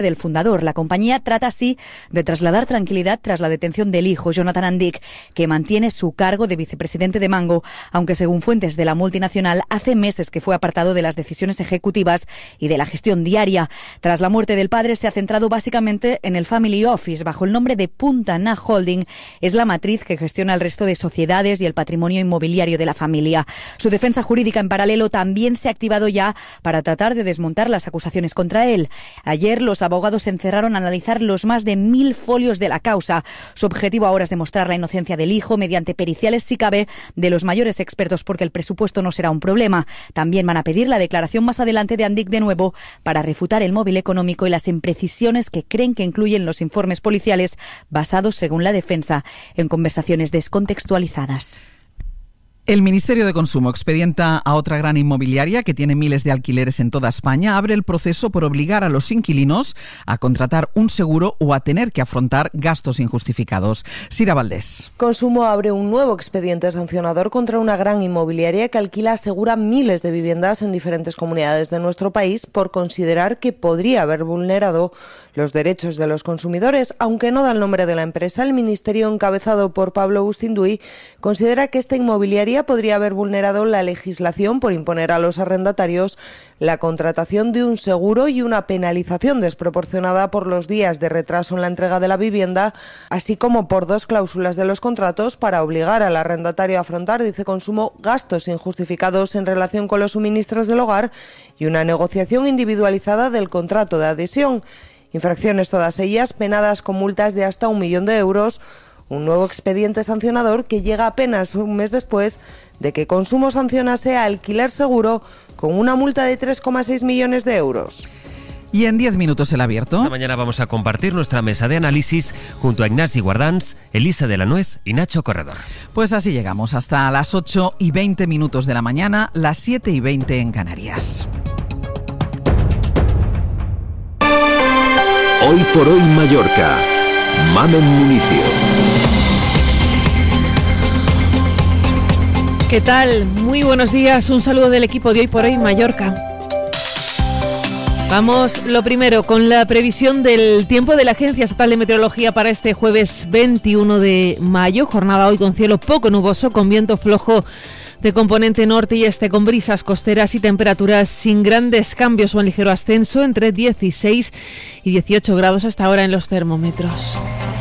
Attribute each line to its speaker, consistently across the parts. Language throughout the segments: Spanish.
Speaker 1: del fundador. La compañía trata así de trasladar tranquilidad tras la detención del hijo, Jonathan Andic, que mantiene su cargo de vicepresidente de Mango, aunque según fuentes de la multinacional hace meses que fue apartado de las decisiones ejecutivas y de la gestión diaria. Tras la muerte del padre se ha centrado básicamente en el Family Office bajo el nombre de Punta Na Holding. Es la matriz que gestiona el resto de sociedades y el patrimonio inmobiliario de la familia. Su defensa jurídica en paralelo también se ha activado ya para tratar de desmontar las acusaciones contra él. Ayer los abogados se encerraron a analizar los más de 1000 folios de la causa. Su objetivo ahora es demostrar la inocencia del hijo mediante periciales, si cabe, de los mayores expertos, porque el presupuesto no será un problema. También van a pedir la declaración más adelante de Andic de nuevo para refutar el móvil económico y las imprecisiones que creen que incluyen los informes policiales basados, según la defensa, en conversaciones descontextualizadas.
Speaker 2: El Ministerio de Consumo expedienta a otra gran inmobiliaria que tiene miles de alquileres en toda España. Abre el proceso por obligar a los inquilinos a contratar un seguro o a tener que afrontar gastos injustificados. Sira Valdés.
Speaker 3: Consumo abre un nuevo expediente sancionador contra una gran inmobiliaria que alquila, asegura, miles de viviendas en diferentes comunidades de nuestro país por considerar que podría haber vulnerado los derechos de los consumidores. Aunque no da el nombre de la empresa, el Ministerio, encabezado por Pablo Bustinduy, considera que esta inmobiliaria podría haber vulnerado la legislación por imponer a los arrendatarios la contratación de un seguro y una penalización desproporcionada por los días de retraso en la entrega de la vivienda, así como por 2 cláusulas de los contratos para obligar al arrendatario a afrontar, dice Consumo, gastos injustificados en relación con los suministros del hogar y una negociación individualizada del contrato de adhesión. Infracciones todas ellas penadas con multas de hasta 1 millón de euros. Un nuevo expediente sancionador que llega apenas un mes después de que Consumo sancionase a Alquiler Seguro con una multa de 3,6 millones de euros.
Speaker 2: Y en 10 minutos el abierto.
Speaker 4: Esta mañana vamos a compartir nuestra mesa de análisis junto a Ignasi Guardans, Elisa de la Nuez y Nacho Corredor.
Speaker 2: Pues así llegamos hasta las 8:20 de la mañana, las 7:20 en Canarias.
Speaker 5: Hoy por hoy Mallorca. Mamen Municio.
Speaker 6: ¿Qué tal? Muy buenos días. Un saludo del equipo de Hoy por Hoy Mallorca. Vamos, lo primero, con la previsión del tiempo de la Agencia Estatal de Meteorología para este jueves 21 de mayo. Jornada hoy con cielo poco nuboso, con viento flojo de componente norte y este, con brisas costeras y temperaturas sin grandes cambios o en ligero ascenso, entre 16 y 18 grados hasta ahora en los termómetros.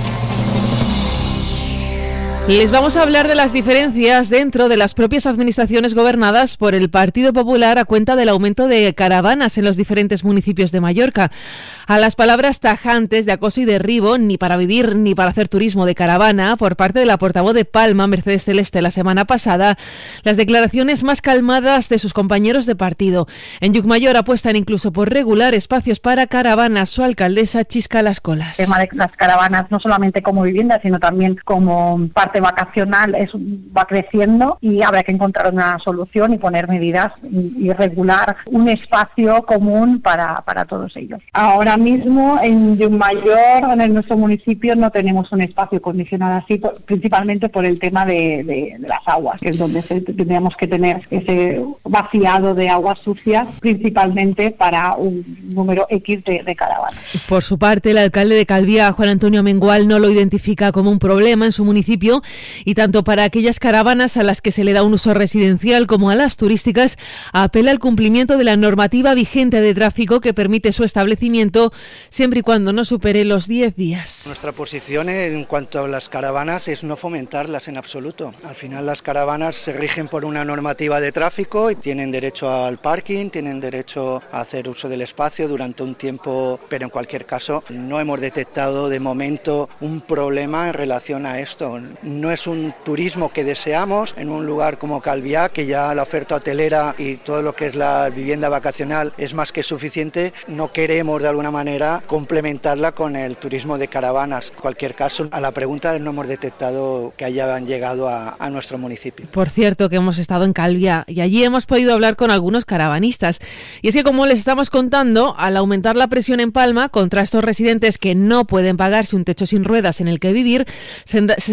Speaker 6: Les vamos a hablar de las diferencias dentro de las propias administraciones gobernadas por el Partido Popular a cuenta del aumento de caravanas en los diferentes municipios de Mallorca. A las palabras tajantes de acoso y derribo, ni para vivir ni para hacer turismo de caravana, por parte de la portavoz de Palma, Mercedes Celeste, la semana pasada, las declaraciones más calmadas de sus compañeros de partido. En Llucmayor apuestan incluso por regular espacios para caravanas. Su alcaldesa chisca las colas.
Speaker 7: El tema de las caravanas, no solamente como vivienda, sino también como parte vacacional, va creciendo y habrá que encontrar una solución y poner medidas y regular un espacio común para todos ellos. Ahora mismo en Llucmayor, en nuestro municipio, no tenemos un espacio condicionado así, principalmente por el tema de las aguas, que es donde tendríamos que tener ese vaciado de aguas sucias, principalmente para un número X de caravanas.
Speaker 6: Por su parte, el alcalde de Calviá, Juan Antonio Amengual, no lo identifica como un problema en su municipio, y tanto para aquellas caravanas a las que se le da un uso residencial como a las turísticas, apela al cumplimiento de la normativa vigente de tráfico que permite su establecimiento siempre y cuando no supere los 10 días.
Speaker 8: Nuestra posición en cuanto a las caravanas es no fomentarlas en absoluto. Al final las caravanas se rigen por una normativa de tráfico y tienen derecho al parking, tienen derecho a hacer uso del espacio durante un tiempo, pero en cualquier caso no hemos detectado de momento un problema en relación a esto. No es un turismo que deseamos en un lugar como Calviá, que ya la oferta hotelera y todo lo que es la vivienda vacacional es más que suficiente. No queremos de alguna manera complementarla con el turismo de caravanas. En cualquier caso, a la pregunta no hemos detectado que hayan llegado a nuestro municipio.
Speaker 6: Por cierto, que hemos estado en Calviá y allí hemos podido hablar con algunos caravanistas. Y es que, como les estamos contando, al aumentar la presión en Palma contra estos residentes que no pueden pagarse un techo sin ruedas en el que vivir, se está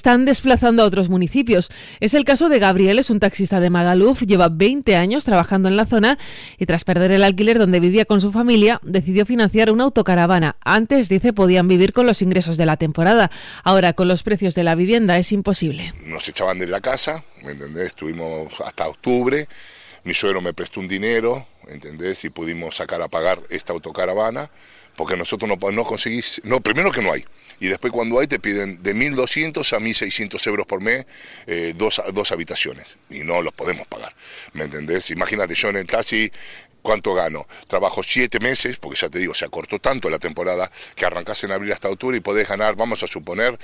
Speaker 6: están desplazando a otros municipios. Es el caso de Gabriel, es un taxista de Magaluf, lleva 20 años trabajando en la zona y tras perder el alquiler donde vivía con su familia, decidió financiar una autocaravana. Antes, dice, podían vivir con los ingresos de la temporada. Ahora, con los precios de la vivienda, es imposible.
Speaker 9: Nos echaban de la casa, ¿me entendés? Estuvimos hasta octubre, mi suegro me prestó un dinero, ¿entendés? Y pudimos sacar a pagar esta autocaravana, porque nosotros no conseguís, primero que no hay, y después cuando hay te piden de 1.200 a 1.600 euros por mes, dos habitaciones, y no los podemos pagar, ¿me entendés? Imagínate, yo en el taxi, ¿cuánto gano? Trabajo 7 meses, porque ya te digo, se acortó tanto la temporada, que arrancás en abril hasta octubre y podés ganar, vamos a suponer,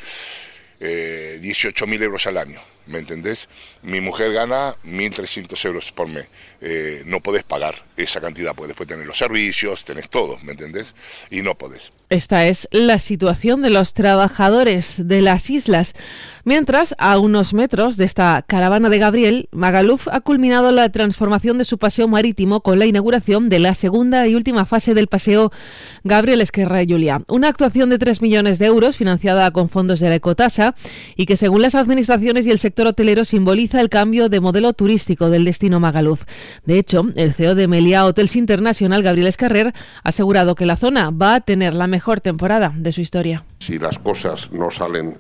Speaker 9: 18.000 euros al año, ¿me entendés? Mi mujer gana 1.300 euros por mes. No podés pagar esa cantidad, porque después tenés los servicios, tenés todo, ¿me entendés? Y no podés.
Speaker 6: Esta es la situación de los trabajadores de las islas. Mientras, a unos metros de esta caravana de Gabriel, Magaluf ha culminado la transformación de su paseo marítimo con la inauguración de la segunda y última fase del paseo Gabriel Esquerra y Julià. Una actuación de 3 millones de euros financiada con fondos de la Ecotasa y que, según las administraciones y el sector hotelero, simboliza el cambio de modelo turístico del destino Magaluf. De hecho, el CEO de Meliá Hotels International, Gabriel Escarrer, ha asegurado que la zona va a tener la mejor temporada de su historia.
Speaker 10: Si las cosas no salen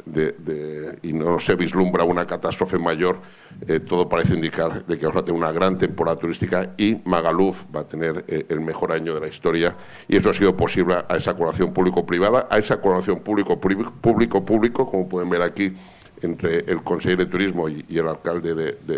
Speaker 10: y no se vislumbra una catástrofe mayor, todo parece indicar de que vamos a tener una gran temporada turística y Magaluf va a tener el mejor año de la historia, y eso ha sido posible a esa colaboración público-privada, a esa colaboración público-público, como pueden ver aquí, entre el consejero de Turismo y el alcalde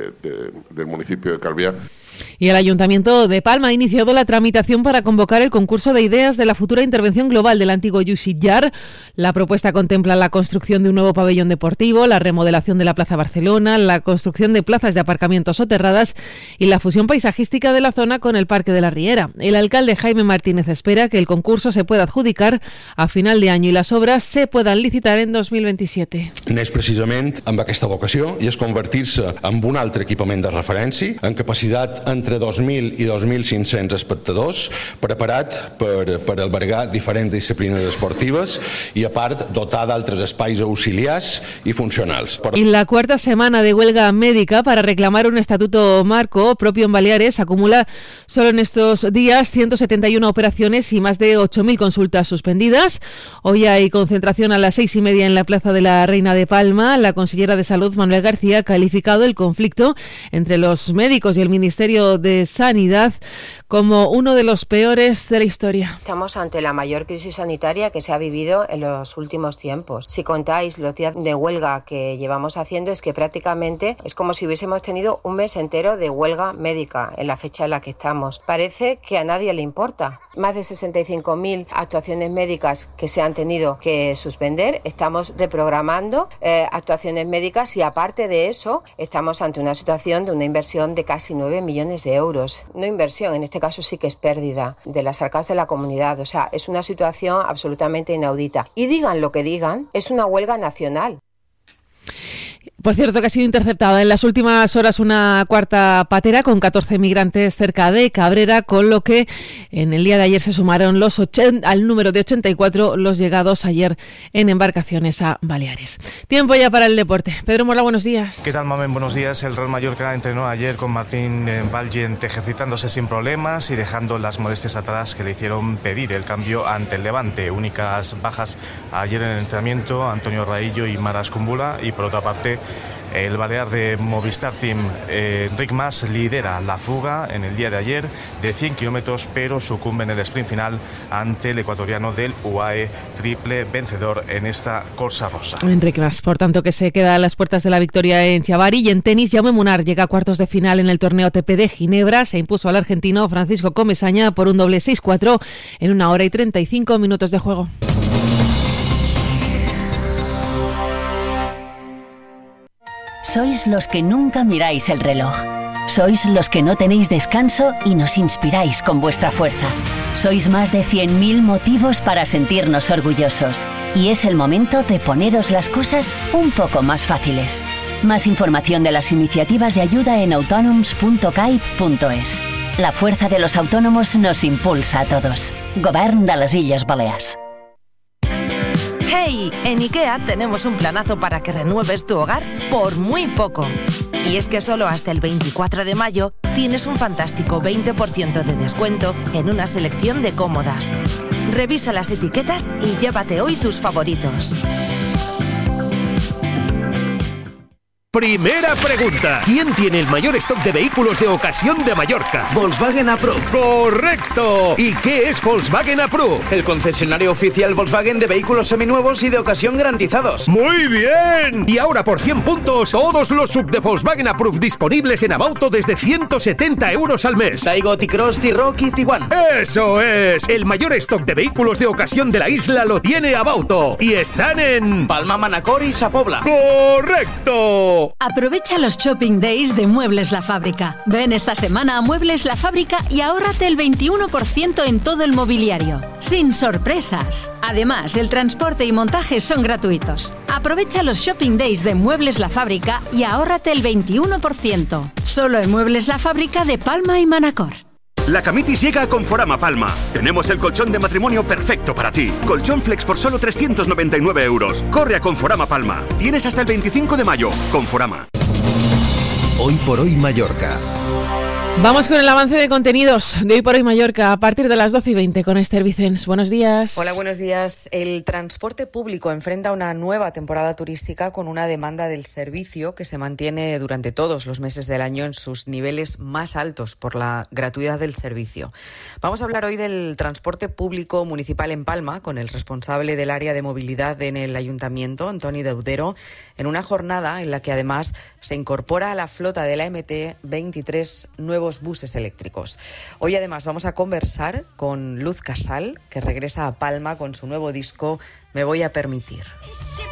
Speaker 10: del municipio de Calviá.
Speaker 6: Y el Ayuntamiento de Palma ha iniciado la tramitación para convocar el concurso de ideas de la futura intervención global del antiguo Lluís Llach. La propuesta contempla la construcción de un nuevo pabellón deportivo, la remodelación de la Plaza Barcelona, la construcción de plazas de aparcamiento soterradas y la fusión paisajística de la zona con el Parque de la Riera. El alcalde Jaime Martínez espera que el concurso se pueda adjudicar a final de año y las obras se puedan licitar en 2027.
Speaker 11: Neix precisament amb aquesta vocació i és convertir-se en un altre equipament de referència en capacitat entre 2.000 i 2.500 espectadors, preparat per albergar diferents disciplines esportives i, a part, dotar d'altres espais auxiliars i funcionals.
Speaker 6: Y la cuarta semana de huelga médica para reclamar un estatuto marco propio en Baleares acumula solo en estos días 171 operaciones y más de 8.000 consultas suspendidas. Hoy hay concentración a las 6:30 en la Plaza de la Reina de Palma. La consellera de Salud, Manuel García, ha calificado el conflicto entre los médicos y el Ministerio de Sanidad como uno de los peores de la historia.
Speaker 12: Estamos ante la mayor crisis sanitaria que se ha vivido en los últimos tiempos. Si contáis los días de huelga que llevamos haciendo, es que prácticamente es como si hubiésemos tenido un mes entero de huelga médica en la fecha en la que estamos. Parece que a nadie le importa. Más de 65.000 actuaciones médicas que se han tenido que suspender. Estamos reprogramando actuaciones médicas y, aparte de eso, estamos ante una situación de una inversión de casi 9 millones de euros. No inversión, en este caso sí que es pérdida de las arcas de la comunidad. O sea, es una situación absolutamente inaudita. Y digan lo que digan, es una huelga nacional.
Speaker 6: Por cierto, que ha sido interceptada en las últimas horas una cuarta patera con 14 migrantes cerca de Cabrera, con lo que en el día de ayer se sumaron al número de 84 los llegados ayer en embarcaciones a Baleares. Tiempo ya para el deporte. Pedro Morla, buenos días.
Speaker 13: ¿Qué tal, Mamen? Buenos días. El Real Mallorca entrenó ayer con Martín Valgent ejercitándose sin problemas y dejando las molestias atrás que le hicieron pedir el cambio ante el Levante. Únicas bajas ayer en el entrenamiento, Antonio Raillo y Maras Kumbula, y por otra parte el balear de Movistar Team, Enric Mas, lidera la fuga en el día de ayer de 100 kilómetros, pero sucumbe en el sprint final ante el ecuatoriano del UAE, triple vencedor en esta Corsa Rosa.
Speaker 6: Enric Mas, por tanto, que se queda a las puertas de la victoria en Chavari. Y en tenis, Jaume Munar llega a cuartos de final en el torneo ATP de Ginebra. Se impuso al argentino Francisco Comesaña por un doble 6-4 en 1 hora y 35 minutos de juego.
Speaker 14: Sois los que nunca miráis el reloj. Sois los que no tenéis descanso y nos inspiráis con vuestra fuerza. Sois más de 100.000 motivos para sentirnos orgullosos. Y es el momento de poneros las cosas un poco más fáciles. Más información de las iniciativas de ayuda en autonoms.caip.es. La fuerza de los autónomos nos impulsa a todos. Govern de les Illes Balears.
Speaker 15: Hey, y en IKEA tenemos un planazo para que renueves tu hogar por muy poco. Y es que solo hasta el 24 de mayo tienes un fantástico 20% de descuento en una selección de cómodas. Revisa las etiquetas y llévate hoy tus favoritos.
Speaker 16: Primera pregunta. ¿Quién tiene el mayor stock de vehículos de ocasión de Mallorca?
Speaker 17: Volkswagen Approved.
Speaker 16: ¡Correcto! ¿Y qué es Volkswagen Approved?
Speaker 17: El concesionario oficial Volkswagen de vehículos seminuevos y de ocasión garantizados.
Speaker 16: ¡Muy bien! Y ahora por 100 puntos, todos los sub de Volkswagen Approved disponibles en Abauto desde 170 euros al mes.
Speaker 17: Taigo, T-Cross, T-Rock y Tiguan.
Speaker 16: ¡Eso es! El mayor stock de vehículos de ocasión de la isla lo tiene Abauto. Y están en...
Speaker 17: Palma, Manacor y Sa Pobla.
Speaker 16: ¡Correcto!
Speaker 18: Aprovecha los Shopping Days de Muebles La Fábrica. Ven esta semana a Muebles La Fábrica y ahórrate el 21% en todo el mobiliario. Sin sorpresas. Además, el transporte y montaje son gratuitos. Aprovecha los Shopping Days de Muebles La Fábrica y ahórrate el 21%. Solo en Muebles La Fábrica de Palma y Manacor.
Speaker 19: La Camitis llega a Conforama Palma. Tenemos el colchón de matrimonio perfecto para ti. Colchón Flex por solo 399 euros. Corre a Conforama Palma. Tienes hasta el 25 de mayo. Conforama.
Speaker 5: Hoy por hoy Mallorca.
Speaker 6: Vamos con el avance de contenidos de Hoy por Hoy Mallorca a partir de las 12:20 con Esther Vicens. Buenos días.
Speaker 20: Hola, buenos días. El transporte público enfrenta una nueva temporada turística con una demanda del servicio que se mantiene durante todos los meses del año en sus niveles más altos por la gratuidad del servicio. Vamos a hablar hoy del transporte público municipal en Palma con el responsable del área de movilidad en el ayuntamiento, Antoni Deudero, en una jornada en la que además se incorpora a la flota de la MT 23 nuevos buses eléctricos. Hoy además vamos a conversar con Luz Casal, que regresa a Palma con su nuevo disco Me voy a permitir.